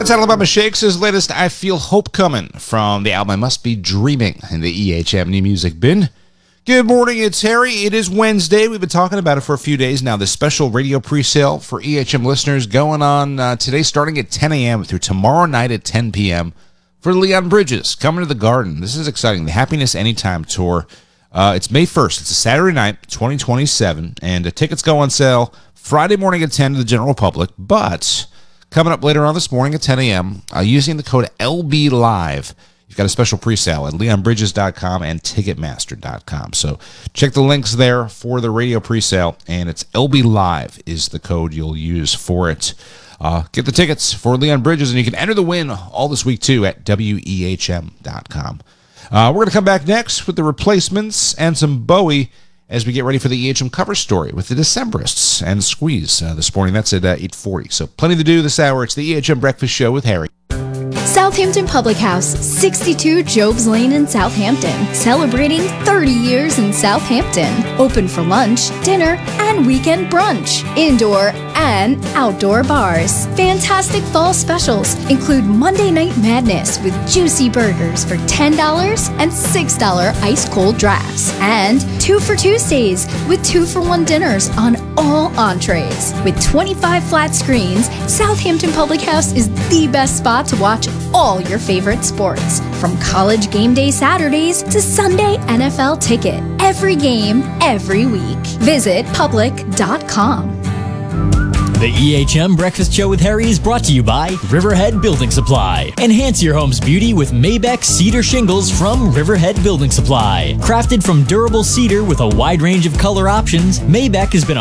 North Alabama Shakes' latest I Feel Hope Coming from the album I Must Be Dreaming in the EHM New Music Bin. Good morning, it's Harry. It is Wednesday. We've been talking about it for a few days now. This special radio pre-sale for EHM listeners going on today starting at 10 a.m. through tomorrow night at 10 p.m. for Leon Bridges, Coming to the Garden. This is exciting. The Happiness Anytime Tour. It's May 1st. It's a Saturday night, 2027, and the tickets go on sale Friday morning at 10 to the general public, but coming up later on this morning at 10 a.m., using the code LBLIVE, you've got a special pre-sale at leonbridges.com and ticketmaster.com. So check the links there for the radio pre-sale, and it's LBLIVE is the code you'll use for it. Get the tickets for Leon Bridges, and you can enter the win all this week, too, at WEHM.com. We're going to come back next with the Replacements and some Bowie as we get ready for the EHM cover story with the Decemberists and Squeeze this morning. That's at 8:40. So plenty to do this hour. It's the EHM Breakfast Show with Harry. Southampton Public House, 62 Jobs Lane in Southampton, celebrating 30 years in Southampton. Open for lunch, dinner, and weekend brunch. Indoor and outdoor bars. Fantastic fall specials include Monday Night Madness with juicy burgers for $10 and $6 ice cold drafts. And 2 for Tuesdays with 2-for-1 dinners on all entrees. With 25 flat screens, Southampton Public House is the best spot to watch all your favorite sports. From college game day Saturdays to Sunday NFL ticket. Every game, every week. Visit public.com. The EHM Breakfast Show with Harry is brought to you by Riverhead Building Supply. Enhance your home's beauty with Maybeck Cedar Shingles from Riverhead Building Supply. Crafted from durable cedar with a wide range of color options, Maybeck has been a